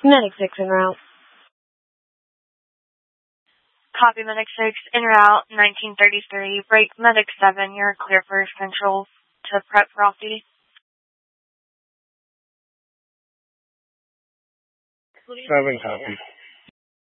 Medic 6 en route. Copy, Medic 6, en route, 1933. Break Medic 7, you're clear for Central to prep for off-duty. 7 copies.